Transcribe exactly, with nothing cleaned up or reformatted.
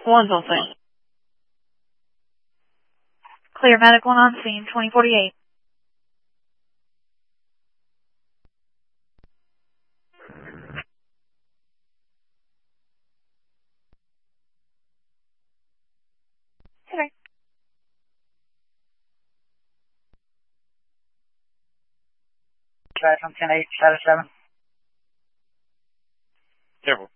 One's on scene. Clear, medic one on scene, twenty forty-eight. Okay. Drive from ten eight, status seven. Careful.